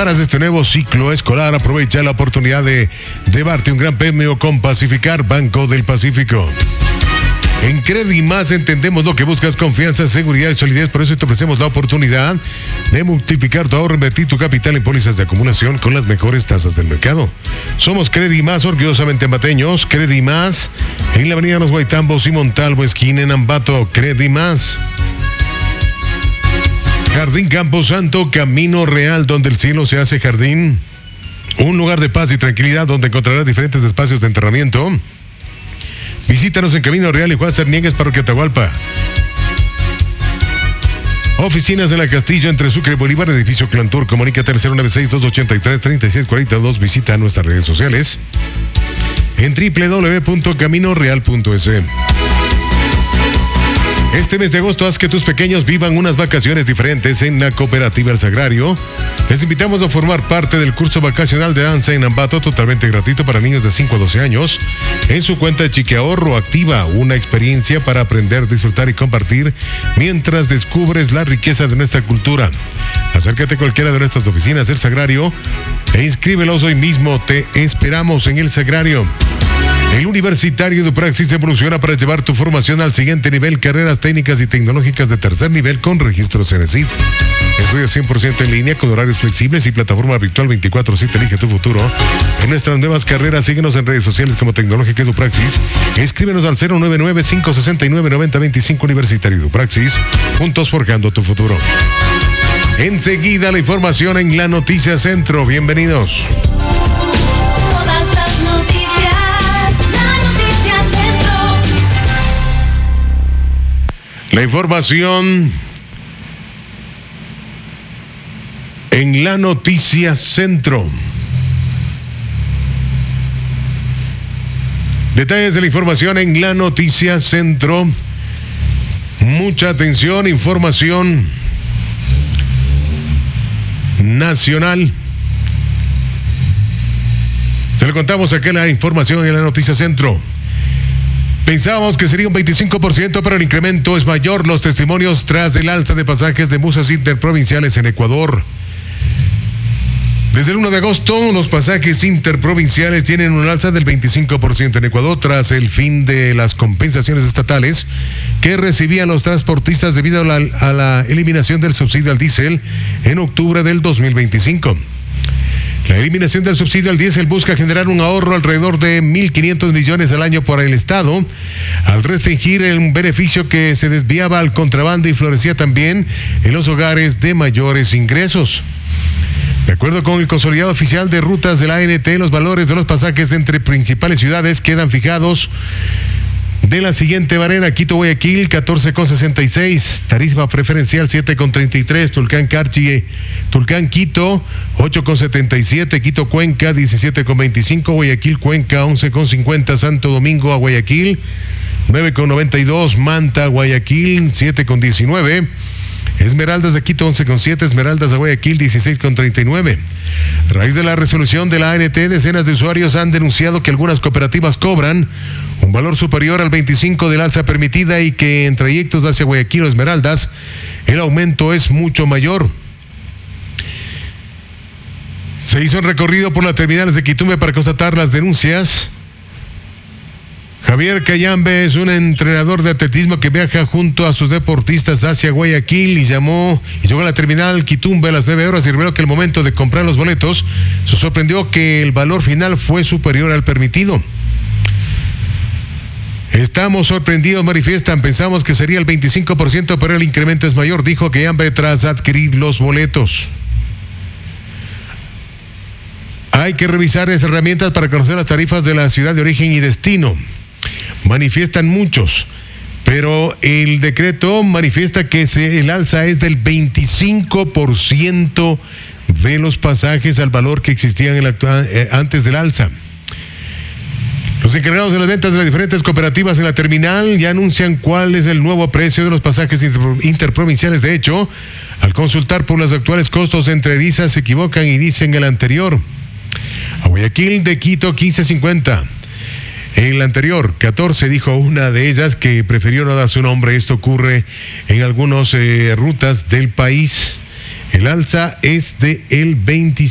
preparas este nuevo ciclo escolar, aprovecha la oportunidad de llevarte un gran premio con Pacificar, Banco del Pacífico. En Credimás entendemos lo que buscas: confianza, seguridad y solidez. Por eso te ofrecemos la oportunidad de multiplicar tu ahorro, invertir tu capital en pólizas de acumulación con las mejores tasas del mercado. Somos Credimás, orgullosamente ambateños. Credimás, en la avenida Los Guaitambos y Montalvo, esquina en Ambato. Credimás. Jardín Camposanto, Camino Real, donde el cielo se hace jardín. Un lugar de paz y tranquilidad donde encontrarás diferentes espacios de enterramiento. Visítanos en Camino Real y Juan Cerniegues, Parroquia Atahualpa. Oficinas de la Castillo entre Sucre y Bolívar, edificio Clantur. Comunícate al 096-283-3642. Visita nuestras redes sociales en www.caminoreal.es. Este mes de agosto haz que tus pequeños vivan unas vacaciones diferentes en la Cooperativa El Sagrario. Les invitamos a formar parte del curso vacacional de danza en Ambato, totalmente gratuito para niños de 5 a 12 años. En su cuenta de Chique Ahorro activa una experiencia para aprender, disfrutar y compartir mientras descubres la riqueza de nuestra cultura. Acércate a cualquiera de nuestras oficinas del Sagrario e inscríbelos hoy mismo. Te esperamos en El Sagrario. El Universitario de Praxis evoluciona para llevar tu formación al siguiente nivel. Carreras técnicas y tecnológicas de tercer nivel con registro CENESID. Estudia 100% en línea con horarios flexibles y plataforma virtual 24/7. Elige tu futuro. En nuestras nuevas carreras, síguenos en redes sociales como Tecnológica Edupraxis. Escríbenos al 099-569-9025. Universitario Edupraxis. Juntos forjando tu futuro. Enseguida la información en La Noticia Centro. Bienvenidos. La información en La Noticia Centro. Detalles de la información en La Noticia Centro. Mucha atención, información nacional. Se lo contamos acá en la información en La Noticia Centro. Pensábamos que sería un 25%, pero el incremento es mayor. Los testimonios tras el alza de pasajes de buses interprovinciales en Ecuador. Desde el 1 de agosto, los pasajes interprovinciales tienen un alza del 25% en Ecuador tras el fin de las compensaciones estatales que recibían los transportistas debido a la eliminación del subsidio al diésel en octubre del 2025. La eliminación del subsidio al diésel busca generar un ahorro alrededor de 1.500 millones al año para el Estado, al restringir un beneficio que se desviaba al contrabando y florecía también en los hogares de mayores ingresos. De acuerdo con el consolidado oficial de rutas de la ANT, los valores de los pasajes entre principales ciudades quedan fijados de la siguiente manera: Quito-Guayaquil 14,66, tarifa preferencial 7,33, Tulcán-Quito 8,77, Quito-Cuenca 17,25, Guayaquil-Cuenca 11,50, Santo Domingo a Guayaquil 9,92, Manta-Guayaquil 7,19, Esmeraldas de Quito 11,7, Esmeraldas de Guayaquil 16,39. A raíz de la resolución de la ANT, decenas de usuarios han denunciado que algunas cooperativas cobran un valor superior al 25% del alza permitida y que en trayectos hacia Guayaquil o Esmeraldas el aumento es mucho mayor. Se hizo un recorrido por las terminales de Quitumbe para constatar las denuncias. Javier Cayambe es un entrenador de atletismo que viaja junto a sus deportistas hacia Guayaquil y llegó a la terminal Quitumbe a las 9 horas y reveló que al momento de comprar los boletos se sorprendió que el valor final fue superior al permitido. Estamos sorprendidos, manifiestan, pensamos que sería el 25%, pero el incremento es mayor, dijo Cayambe tras adquirir los boletos. Hay que revisar esas herramientas para conocer las tarifas de la ciudad de origen y destino. Manifiestan muchos, pero el decreto manifiesta que el alza es del 25% de los pasajes al valor que existían antes del alza. Los encargados de las ventas de las diferentes cooperativas en la terminal ya anuncian cuál es el nuevo precio de los pasajes interprovinciales. De hecho, al consultar por los actuales costos entre erizas se equivocan y dicen el anterior. A Guayaquil de Quito 15.50. En la anterior, 14, dijo una de ellas que prefirió no dar su nombre. Esto ocurre en algunas rutas del país. El alza es de el 25%.